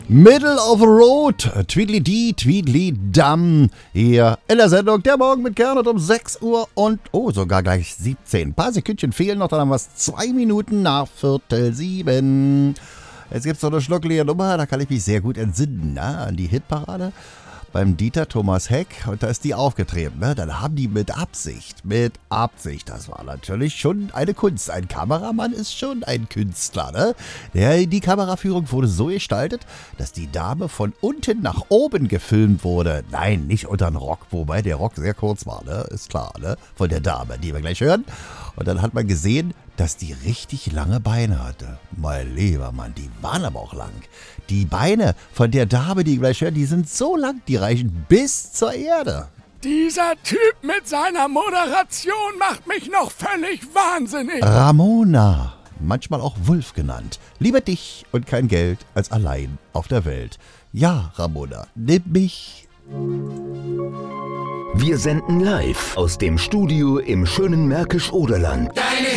Middle of the Road, Tweedly-Dee, Tweedly-Dum, hier in der Sendung Der Morgen mit Gernot um 6 Uhr und, sogar gleich 17. Ein paar Sekündchen fehlen noch, dann haben wir es 2 Minuten nach 6:45. Jetzt gibt es noch eine schnuckelige Nummer, da kann ich mich sehr gut entsinnen, an die Hitparade beim Dieter Thomas Heck, und da ist die aufgetreten. Dann haben die mit Absicht, das war natürlich schon eine Kunst. Ein Kameramann ist schon ein Künstler, ne? Die Kameraführung wurde so gestaltet, dass die Dame von unten nach oben gefilmt wurde. Nein, nicht unter den Rock, wobei der Rock sehr kurz war, ne? Ist klar, ne? Von der Dame, die wir gleich hören. Und dann hat man gesehen, dass die richtig lange Beine hatte. Mein lieber Mann, die waren aber auch lang. Die Beine von der Dame, die wir gleich hören, die sind so lang, die reichen bis zur Erde. Dieser Typ mit seiner Moderation macht mich noch völlig wahnsinnig. Ramona, manchmal auch Wulf genannt. Lieber dich und kein Geld als allein auf der Welt. Ja, Ramona, nimm mich. Wir senden live aus dem Studio im schönen Märkisch-Oderland. Deine